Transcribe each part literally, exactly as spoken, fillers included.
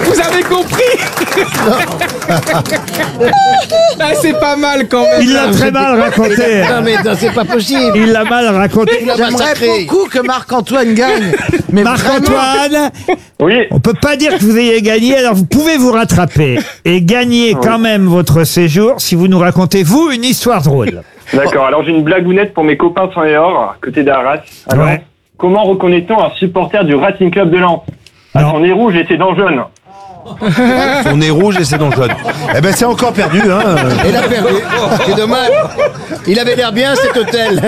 Vous avez compris? Ah, c'est pas mal quand même. Il l'a très mal raconté. Non mais non, c'est pas possible. Il l'a mal raconté. J'aimerais beaucoup que Marc-Antoine gagne. Mais Marc-Antoine, Oui. on peut pas dire que vous ayez gagné, alors vous pouvez vous rattraper et gagner quand même votre séjour si vous nous racontez, vous, une histoire drôle. D'accord, alors j'ai une blagounette pour mes copains sang et or, côté d'Arras. Alors, Ouais. comment reconnaît-on un supporter du Racing Club de Lens? Alors- Son nez rouge et ses dents jaunes. Son nez rouge et ses dents jaunes. Eh ben c'est encore perdu, hein. il a perdu. C'est dommage. Il avait l'air bien cet hôtel.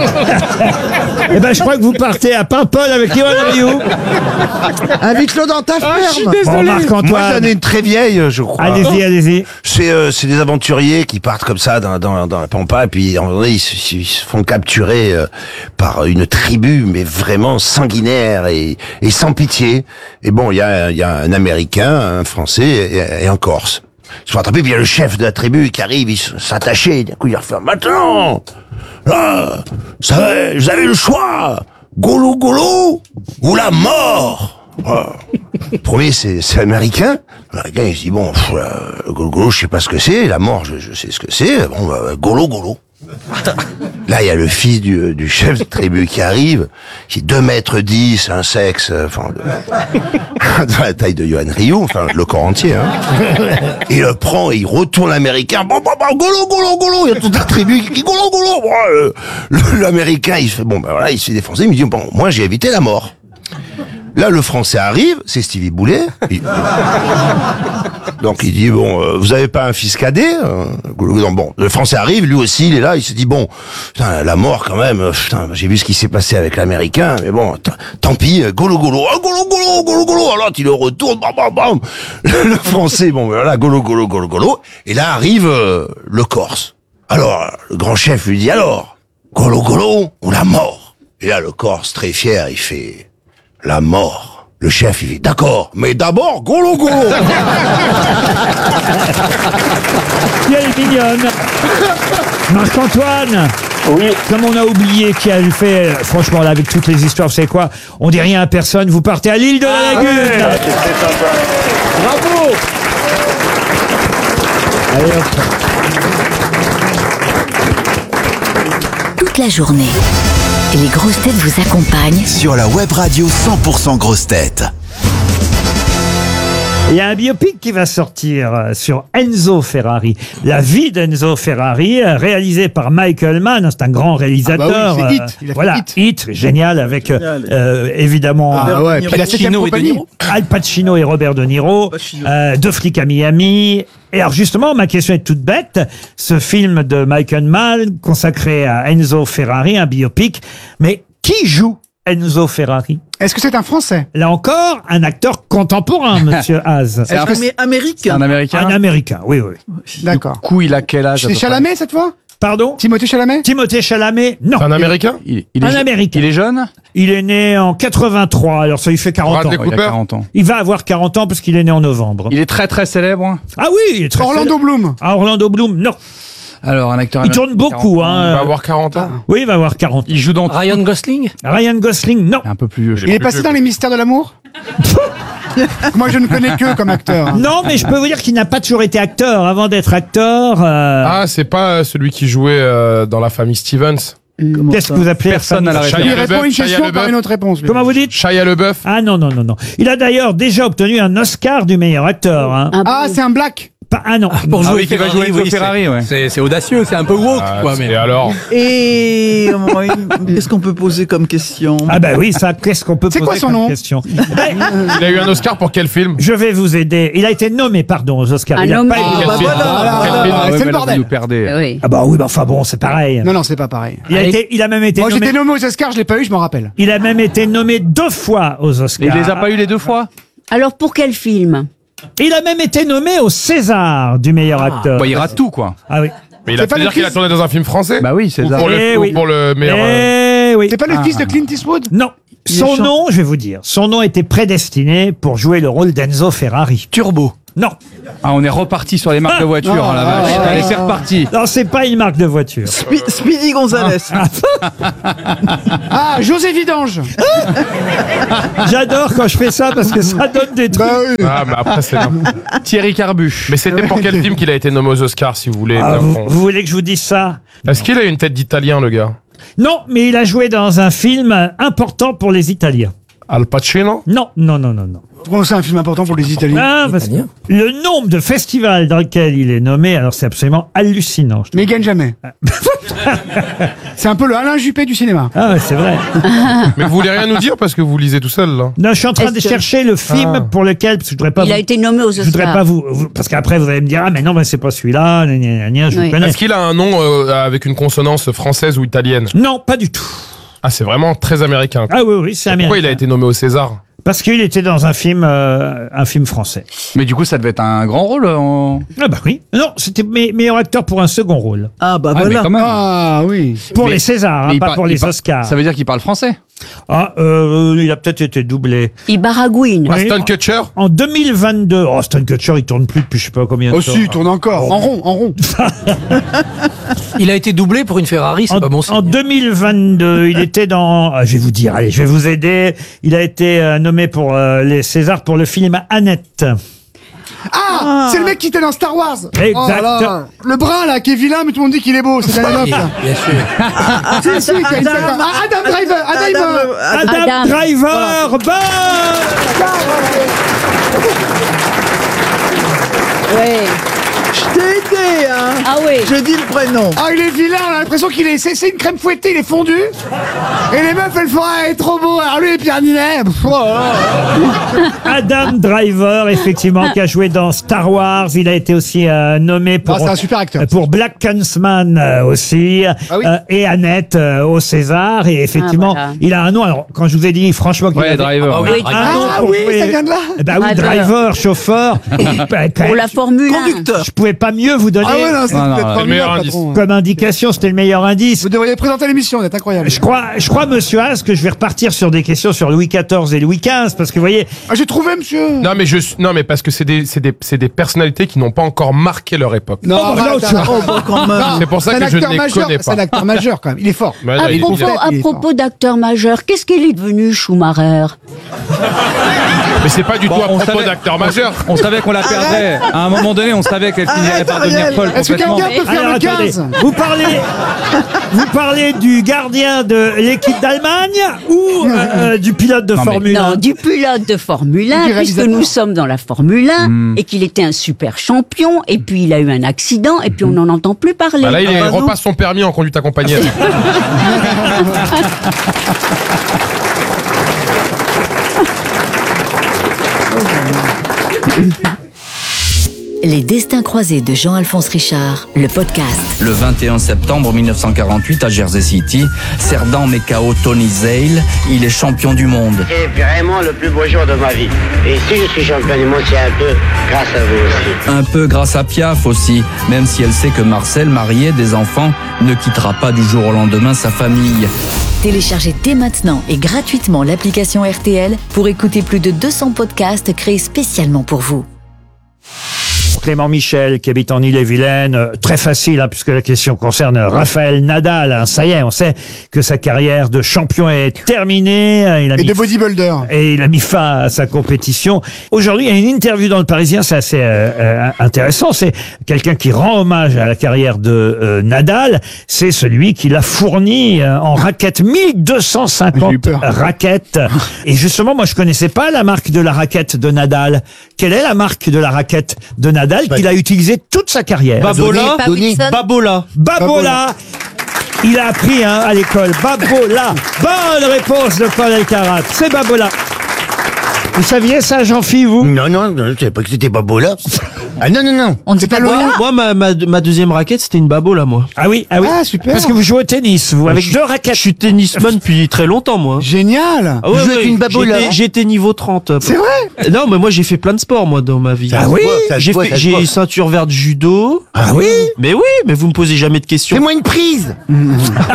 Eh ben, je crois que vous partez à Paimpol avec Yoann Rioux. Invite-le dans ta Ah, je suis ferme. Bon, désolé. Moi j'en Marc-Antoine, ai une très vieille, je crois. allez-y, allez-y. C'est euh, c'est des aventuriers qui partent comme ça dans, dans, dans la pampa et puis en moment donné, ils, se- ils se font capturer euh, par une tribu mais vraiment sanguinaire et, et sans pitié. Et bon, il y a, il y a un Américain, un Français et, et un Corse. Ils se font attraper, puis il y a le chef de la tribu qui arrive, il s'attacher, d'un coup il refait « Maintenant, là, vous savez, vous avez le choix, golo golo ou la mort !» Voilà. Le premier, c'est c'est américain. L'américain, il se dit, bon, pff, euh, golo golo, je sais pas ce que c'est. La mort, je, je sais ce que c'est. Bon, bah, golo golo. Là, il y a le fils du, du chef de tribu qui arrive, qui est deux mètres dix, un sexe, euh, enfin, de, de la taille de Yoann Rioux, enfin, le corps entier, hein. Il le prend et il retourne l'américain. Bon, bon, bon, golo, golo, golo. Il y a toute la tribu qui dit golo, golo. Bon, euh, le- l'américain, il fait, bon, ben voilà, il se fait défoncer. Il me dit, bon, moi, j'ai évité la mort. Là, le français arrive, c'est Stevie Boulet. Il- Donc il dit, bon, euh, vous avez pas un fils cadet euh, Bon, le français arrive, lui aussi, il est là, il se dit, bon, putain, la mort quand même, euh, putain, j'ai vu ce qui s'est passé avec l'américain, mais bon, t- tant pis, euh, golo golo, oh, golo golo, golo golo, alors il le retourne, bam bam bam, le, le français, bon, voilà, golo golo, golo golo, et là arrive euh, le Corse. Alors, le grand chef lui dit, alors, golo golo ou la mort? Et là, le Corse, très fier, il fait, la mort. Le chef, il dit, d'accord, mais d'abord, golo golo. Et elle est mignonne. Marc-Antoine, Oui. comme on a oublié qui a fait, euh, franchement, là, avec toutes les histoires, vous savez quoi, on dit rien à personne, vous partez à l'île de la Lagune. Ah, c'est très sympa. Bravo. Allez, hop. Toute la journée, les grosses têtes vous accompagnent Sur la web radio cent pour cent grosses têtes. Il y a un biopic qui va sortir euh, sur Enzo Ferrari. La vie d'Enzo Ferrari, euh, réalisé par Michael Mann. C'est un grand réalisateur. Ah bah oui, c'est euh, Hit. Il a fait voilà, Hit. Hit, génial, avec euh, euh, évidemment Ah ouais, puis la septième compagnie. Al Pacino et Robert De Niro, euh, Deux flics à Miami. Et alors justement, ma question est toute bête. Ce film de Michael Mann consacré à Enzo Ferrari, un biopic. Mais qui joue Enzo Ferrari? Est-ce que c'est un Français? Là encore, un acteur contemporain, monsieur Haas. Est-ce que c'est américain. Un américain. Un américain, oui, oui. D'accord. Du coup, il a quel âge à C'est peu près Chalamet cette fois? Pardon? Timothée Chalamet? Timothée Chalamet? Non. C'est un américain? il, il Un est, américain. Il est jeune. Il est né en quatre-vingt-trois, alors ça lui fait quarante ans. Bradley Oh, il a Cooper. quarante ans. Il va avoir quarante ans parce qu'il est né en novembre. Il est très très célèbre. hein. Ah oui, il est très Orlando Bloom. Ah, Orlando Bloom, non. Alors, un acteur Il américain, tourne beaucoup, quarante ans. Il va hein. avoir quarante ans. Oui, il va avoir quarante. Il joue dans. Ryan Gosling. Ryan Gosling, non. Un peu plus vieux. je Il est crois. passé dans les mystères de l'amour? Moi je ne connais que comme acteur. Non, mais je peux vous dire qu'il n'a pas toujours été acteur. Avant d'être acteur, euh, Ah, c'est pas euh, celui qui jouait euh, dans la famille Stevens. qu'est-ce que vous appelez Personne la n'a la famille- Il Shia répond LaBeouf, une Shia question LaBeouf. par une autre réponse. lui. Comment vous dites? Shia LaBeouf. Ah non, non, non, non. Il a d'ailleurs déjà obtenu un Oscar du meilleur acteur. Hein. Ah, c'est un black. Pas- ah non. Pour Ah jouer oui, qui va Ferrari, jouer Enzo oui, Ferrari, c'est- ouais. C'est c'est audacieux, c'est un peu woke, Ah, quoi. et Mais... alors Et euh, qu'est-ce qu'on peut poser comme question? Ah bah oui, ça, qu'est-ce qu'on peut C'est poser quoi son comme nom question? Ben, Il a eu un Oscar pour quel film? je vais vous aider. Il a été nommé, pardon, aux Oscars. Un Il a nommé. pas été- Ah, bah Quel film voilà. Quel Ah, film Ah ouais, c'est mais le là, bordel. vous nous perdez. Oui. Ah bah oui, bah enfin bon, c'est pareil. Non, non, c'est pas pareil. Il a, été, il a même été Moi nommé. j'étais nommé aux Oscars, je l'ai pas eu, je m'en rappelle. Il a même été nommé deux fois aux Et Oscars. il les a pas eu les deux fois. Alors pour quel film? Il a même été nommé au César du meilleur acteur. Bah, il rate tout, quoi. Ah oui. Mais il a C'est pas fait le dire qu'il a fils- tourné dans un film français? Bah oui, c'est Ou ça. pour, le, Eh ou oui. pour le meilleur. euh, Eh oui. C'est pas le fils de Clint Eastwood? Non. Son nom, je vais vous dire, son nom était prédestiné pour jouer le rôle d'Enzo Ferrari. Turbo. Non. Ah, on est reparti sur les marques de voitures, hein, la vache. Allez, c'est reparti. Non, c'est pas une marque de voiture. Spi- Speedy Gonzalez. Ah, José Vidange. J'adore quand je fais ça parce que ça donne des trucs. Bah oui. Ah, mais après, c'est n'importe- Thierry Carbuche. Mais c'était pour quel film qu'il a été nommé aux Oscars, si vous voulez? Ah, bien vous, con. vous voulez que je vous dise ça? Est-ce qu'il a une tête d'italien, le gars? Non, mais il a joué dans un film important pour les Italiens. Al Pacino? Non, non, non, non, non. Pourquoi c'est un film important pour les Italiens? Ah, parce que le nombre de festivals dans lesquels il est nommé, alors c'est absolument hallucinant. je trouve. Mais il gagne jamais. C'est un peu le Alain Juppé du cinéma. Ah ouais, c'est vrai. Mais vous voulez rien nous dire parce que vous lisez tout seul, là? Non, je suis en train Est-ce de que- chercher le film Ah. pour lequel, parce que je voudrais pas Il vous, a été nommé aux je voudrais Oscars. pas vous, vous- parce qu'après vous allez me dire, ah mais non, mais c'est pas celui-là, gna, gna, gna, je Oui. vous connais. Est-ce qu'il a un nom euh, avec une consonance française ou italienne? Non, pas du tout. Ah, c'est vraiment très américain. Ah oui, oui, c'est américain. Pourquoi il a été nommé au César? Parce qu'il était dans un film, euh, un film français. Mais du coup, ça devait être un grand rôle. En... Ah bah oui. Non, c'était me- meilleur acteur pour un second rôle. Ah bah Ah, mais voilà. quand même. Ah oui. Pour Mais- les Césars, hein, Mais il pas par- pour il les par- Oscars. Ça veut dire qu'il parle français. Ah, euh, il a peut-être été doublé. Il baragouine. Oui. Aston Kutcher? En deux mille vingt-deux, oh, Aston Kutcher, il tourne plus depuis je sais pas combien de Oh temps. si, il tourne encore. En rond, en rond. Il a été doublé pour une Ferrari, c'est En, pas bon en signe. deux mille vingt-deux, il était dans... ah, je vais vous dire, allez, je vais vous aider. Il a été euh, nommé pour euh, les Césars pour le film Annette. Ah, c'est le mec qui était dans Star Wars. Exact. Oh là là. Le brun là, qui est vilain, mais tout le monde dit qu'il est beau. C'est Danny Oui, Lopes. bien sûr. Ah, Si, si, qui a une Adam- tête- Ah, Adam Driver. Adam, Adam- Driver. Adam, Adam. Driver, bonne Ouais. Je t'ai aidé, hein. Ah oui. Je dis le prénom. Ah, il est vilain, on a l'impression qu'il est. C'est c'est une crème fouettée, il est fondu. Et les meufs, elles font, ah, il est trop beau. Alors lui, et Pierre Ninet. pff, oh là là. Adam Driver, effectivement, qui a joué dans Star Wars. Il a été aussi euh, nommé pour, Ah, c'est un super acteur. pour Black Klansman euh, aussi. Ah oui. Euh, et Annette euh, au César. Et effectivement, Ah, voilà. il a un nom. Alors, quand je vous ai dit, franchement, qu'il Ouais, avait Driver. Ah bah oui, Oui. un nom Ah pour oui, jouer- ça vient de là. Eh ben oui, Ah, driver, chauffeur. Bah, quand Pour même, la Formule un. Conducteur. je pouvais pas mieux vous donner Ah ouais, non, c'est Non, non, peut-être non, pas le meilleur mieux, indice. patron. comme indication. C'était le meilleur indice. Vous devriez présenter l'émission, c'est incroyable. Je crois, je crois, monsieur Haas, que je vais repartir sur des questions sur Louis quatorze et Louis quinze, parce que vous voyez, Ah, j'ai trouvé, monsieur. Non, mais je, non, mais parce que c'est des, c'est des, c'est des personnalités qui n'ont pas encore marqué leur époque. Non, Oh, bah, arrête, non, arrête. Oh, bah, quand même. C'est pour ça C'est que un je ne acteur les majeur, connais C'est un pas. acteur majeur quand même. Il est fort. Bah, À il- propos, il- à il est propos d'acteur majeur, qu'est-ce qu'il est devenu, Schumacher? Mais c'est pas du Bon, tout à on propos savait- d'acteur majeur. On savait qu'on la perdrait. À un moment donné, on savait qu'elle finirait par devenir Ariel. folle Est-ce que complètement. quelqu'un peut faire alors le attendez, quinze? vous parlez, vous parlez du gardien de l'équipe d'Allemagne ou euh, euh, du pilote de Non, mais- Formule un? Non, du pilote de Formule Du un, puisque réalisateur. nous sommes dans la Formule un, et qu'il était un super champion, et puis il a eu un accident, et puis on n'en entend plus parler. Bah là, il Ah bah non. repasse son permis en conduite accompagnée. Les destins croisés de Jean-Alphonse Richard, le podcast. Le vingt et un septembre mille neuf cent quarante-huit à Jersey City, Cerdan met K O Tony Zale, il est champion du monde. C'est vraiment le plus beau jour de ma vie. Et si je suis champion du monde, c'est un peu grâce à vous aussi. Un peu grâce à Piaf aussi, même si elle sait que Marcel, marié, des enfants, ne quittera pas du jour au lendemain sa famille. Téléchargez dès maintenant et gratuitement l'application R T L pour écouter plus de deux cents podcasts créés spécialement pour vous. Clément Michel, qui habite en Ille-et-Vilaine, euh, très facile, hein, puisque la question concerne Raphaël Nadal. Hein. Ça y est, on sait que sa carrière de champion est terminée. hein, Il a Et mis de bodybuilder. et il a mis fin à sa compétition. Aujourd'hui, il y a une interview dans Le Parisien, c'est assez euh, euh, intéressant. C'est quelqu'un qui rend hommage à la carrière de euh, Nadal. C'est celui qui l'a fourni euh, en raquettes, mille deux cent J'ai eu cinquante peur. raquettes. Et justement, moi, je connaissais pas la marque de la raquette de Nadal. Quelle est la marque de la raquette de Nadal qu'il a utilisée toute sa carrière? Babola, Donny. Babola. Babola. Il a appris hein, à l'école. Babola. Bonne réponse de Paul Elkarat. C'est Babola. Vous saviez ça, Jean-Phi, vous? Non, non, non, je savais pas que c'était pas beau là. Ah non, non, non. On ne dit pas Moi, Babola. moi ma, ma, ma deuxième raquette, c'était une Babola, moi. Ah oui, ah oui. Ah, super. Parce que vous jouez au tennis, vous, avec Je- deux raquettes. Je suis tennisman depuis très longtemps, moi. Génial. Ah ouais, Vous jouez ouais, avec une Babola. j'étais- J'étais niveau trente. C'est vrai? Non, mais moi, j'ai fait plein de sports, moi, dans ma vie. Ah oui? Ça se J'ai voit, fait- ça se j'ai voit. ceinture verte judo. Ah oui? Mais oui, mais vous me posez jamais de questions. Fais-moi une prise.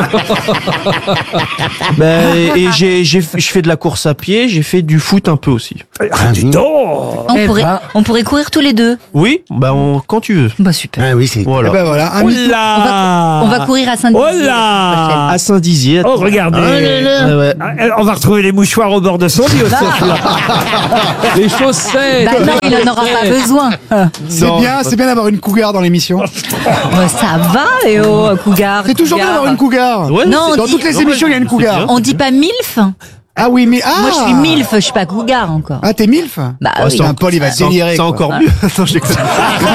Ben, et et j'ai, j'ai, je fais de la course à pied, j'ai fait du foot un peu aussi. aussi. Ah, dis donc. On, Eh pourrait, ben. on pourrait courir tous les deux. Oui, bah on, quand tu veux. Bah super. Ah oui, c'est. Voilà. Eh ben voilà, un Oh mytho. là On va courir à Saint-Dizier. Oh là À Saint-Dizier. Oh, regardez. Oh là là. Ouais, ouais. Ah, on va retrouver les mouchoirs au bord de son lit aussi. Les chaussettes. Bah non, il en aura pas besoin. C'est Non, bien, c'est bien d'avoir une cougar dans l'émission. Bah, ça va, Léo, cougar. C'est toujours bien cougar. d'avoir une cougar. Ouais, Non, on Dans dit- toutes les non, émissions, il y a une c'est cougar. bien. On dit pas milf. Ah oui, mais ah. Moi, je suis milf, je suis pas cougar encore. Ah, t'es milf. Bah Oh, oui. c'est Putain, Paul, il va C'est en- délirer. C'est quoi. encore mieux. Attends, je déconne.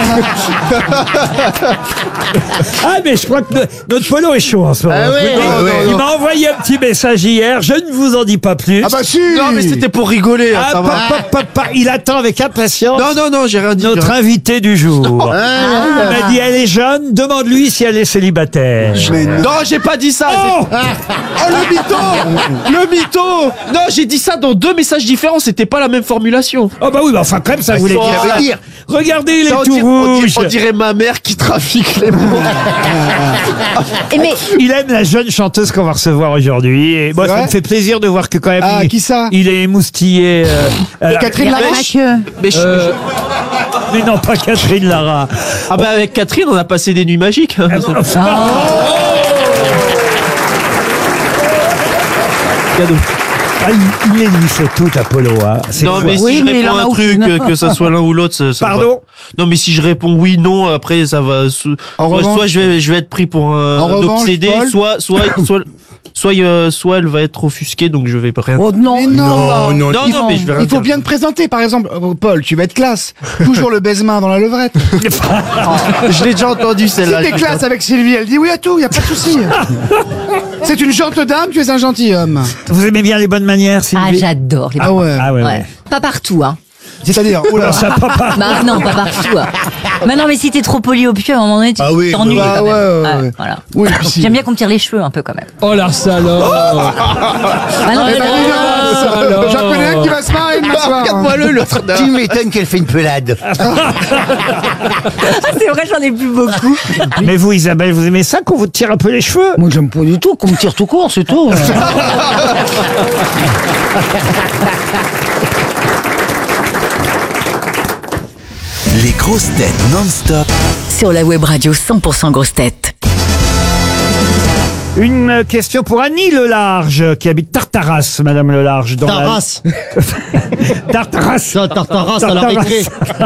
Ah, mais je crois que no- notre polo est chaud en ce moment. Ah ouais, Il- ouais, ouais. Il m'a envoyé un petit message hier, je ne vous en dis pas plus. Ah bah si. Non, mais c'était pour rigoler. hein, Ah, ça va. pa- pa- pa- pa- il attend avec impatience Non, non, non, j'ai rien dit. j'ai notre rien- invité du jour. Ah, Il m'a dit, elle est jeune, demande-lui si elle est célibataire. Mais non. Non, j'ai pas dit ça. Oh c'est- Oh, le mytho Le mytho Non, j'ai dit ça dans deux messages différents, c'était pas la même formulation. Oh bah oui, bah enfin quand même ça voulait Oh, dire. ça veut dire. Regardez, il est Ça, on tout dirait- on dirait- rouge. on dirait ma mère qui trafique les mots. Et mais Il aime la jeune chanteuse qu'on va recevoir aujourd'hui. Et moi, C'est ça vrai me fait plaisir de voir que quand même. Ah, il, qui ça il est émoustillé. euh, euh, Catherine pas Larache. que. Mais je- euh, mais non, pas Catherine Lara. Ah bah avec Catherine, on a passé des nuits magiques. Cadeau. Ah, il, il éniffe tout, Apollo. Hein. C'est Non, fou. mais si Oui, je mais il réponds en a un truc, aucune. que ça soit l'un ou l'autre, ça, ça Pardon va. Non, mais si je réponds oui, non, après ça va. Soit, En soit, revanche- soit je vais, je vais être pris pour un, En un revanche, obsédé, Paul- soit, soit, soit, soit, euh, soit elle va être offusquée, donc je vais pas rien. Oh non. Mais non. Non, non, non, Il non, faut- mais je vais rien Il faut dire. bien te présenter, par exemple. Euh, Paul, tu vas être classe. Toujours le baise-main dans la levrette. Je l'ai déjà entendu Si celle-là. t'es classe avec Sylvie, elle dit oui à tout, y a pas de souci. C'est une gentille dame, tu es un gentilhomme. Vous aimez bien les bonnes manières, Ah, Sylvie? j'adore les Ah ouais. Ah ouais, ouais. Ouais. Pas partout, hein. C'est-à-dire, oula. Alors, ça, papa. Bah non, pas partout. Hein. Mais non, mais si t'es trop poli au pied, à un moment donné, tu Ah oui, t'ennuies bah quand ouais, même. ouais, ouais. Voilà. Oui, puis si. J'aime bien qu'on me tire les cheveux un peu quand même. Oh la salope. Ah non, Eh mais ben, non, dis non, donc, alors. J'en connais un qui va se marrer demain soir. Regarde-moi-le, l'autre. Tu m'étonnes qu'elle fait une pelade. c'est vrai, j'en ai plus beaucoup. Mais vous, Isabelle, vous aimez ça qu'on vous tire un peu les cheveux? Moi, j'aime pas du tout qu'on me tire tout court, c'est tout. Les grosses têtes non-stop Sur la web radio cent pour cent grosses têtes. Une question pour Annie Lelarge, qui habite Tartaras, Madame Lelarge. Dans Taras. La... Tartaras. Ça, Tartaras à la récré.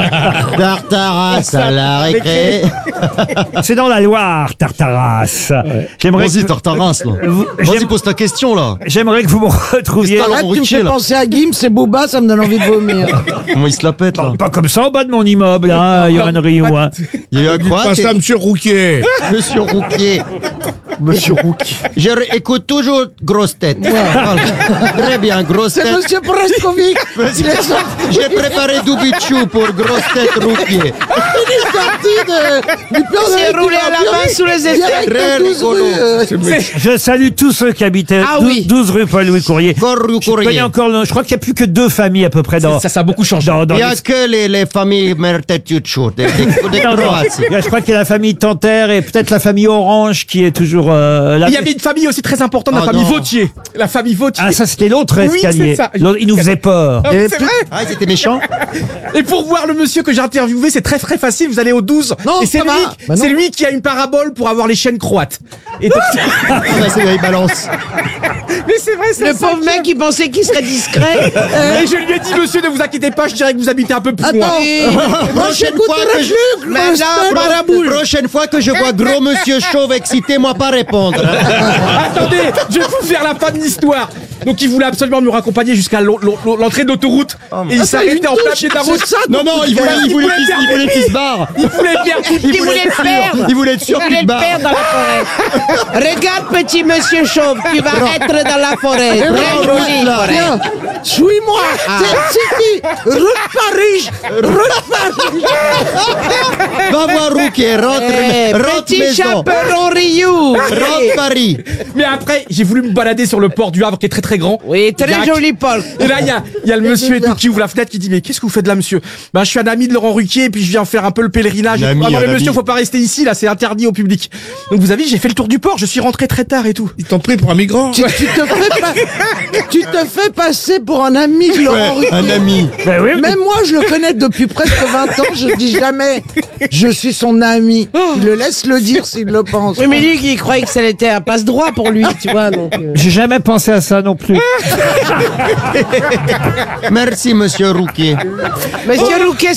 Tartaras à la récré. C'est dans la Loire, Tartaras. J'aimerais Vas-y, que- Tartaras, là. Vous- Vas-y, j'aime- pose ta question, là. J'aimerais que vous me retrouviez. Arrête, tu me fais penser à Gims et Booba, ça me donne envie de vomir. Comment il se la pète, là? Pas comme ça en bas de mon immeuble, hein, Yoann Rioux. Hein. Il y a eu un quoi? Pas ça, Monsieur Rouquier. Monsieur Rouquier. Monsieur Rouquier. Je ré- écoute toujours grosse tête. Très bien, grosse tête. C'est Monsieur Preskovic. J'ai préparé Dubichou pour grosse tête Rouquier. Il est sorti de, du plan de s'est roulé à la main sous les aisselles. Très rigolo. Je salue tous ceux qui habitaient Ah douze, oui. douze rue Paul-Louis Courrier. Encore Rue Je connais Courrier. encore le- je crois qu'il n'y a plus que deux familles à peu près dans. Ça, ça a beaucoup changé. dans, dans Il n'y a les- que les, les familles Mertetuccio, des, des, des Non, non. Croaties. Je crois qu'il y a la famille Tanter et peut-être la famille Orange qui est toujours euh, là. Il y avait une famille aussi très importante, la Oh famille non. Vautier. La famille Vautier. Ah, ça c'était l'autre Oui, escalier. c'est ça. L'autre, il nous faisait peur. Ah oui, c'est vrai. Ah, ils étaient méchants. Et pour voir le monsieur que j'ai interviewé, c'est très très facile. Vous allez au douze. Non, et c'est ça lui, va. Bah non. c'est lui qui a une parabole pour avoir les chaînes croates. Et donc- Ah, bah, c'est il balance. mais c'est vrai, c'est Le ça pauvre qui- mec, il pensait qu'il serait discret. Et je lui ai dit, monsieur, ne vous inquiétez pas, je dirais que vous habitez un peu plus loin. Prochaine fois que je... Maintenant, pro- prochaine fois que je vois gros monsieur chauve excité, moi pas répondre. Attendez, je vais vous faire la fin de l'histoire. Donc il voulait absolument me raccompagner jusqu'à l'en- l'en- l'entrée d'autoroute. Et il s'arrêtait en plein pied de la route. Non, non, il voulait, il voulait, qu'il- il voulait qu'il se barre. Il voulait perdre. Il voulait le perdre. Il voulait être sûr Il qu'il voulait se le barre. perdre dans la forêt. Regarde, petit monsieur chauve, tu vas être dans la forêt. Très jolie forêt. Suis-moi. C'est City. Route Paris. Route Paris. Va voir Rouquier. Rentre, Eh, rentre petit maison. chaperon Ryu. Rentre Paris. Mais après, j'ai voulu me balader sur le port du Havre qui est très très très grand. Oui, très Il y a un- joli Paul. Et là, il y a, il y a le monsieur et tout qui ouvre la fenêtre qui dit, mais qu'est-ce que vous faites là, monsieur? Ben, je suis un ami de Laurent Ruquier et puis je viens faire un peu le pèlerinage. Un Et tout. ami, Ah non, un mais ami. monsieur, faut pas rester ici, là, c'est interdit au public. Donc vous avez vu, j'ai fait le tour du port, je suis rentré très tard et tout. Ils t'ont pris pour un migrant. Tu, tu te fais pas- tu te fais passer pour un ami de Laurent Ouais, un Ruquier. ami. Ben oui, Même moi, je le connais depuis presque vingt ans, je dis jamais je suis son ami. Il le laisse le dire s'il le pense. Oui, mais lui, il croyait que ça était un passe-droit pour lui, tu vois. Donc, euh. j'ai jamais pensé à ça non plus. Merci, monsieur Rouquier. Monsieur Rouquet,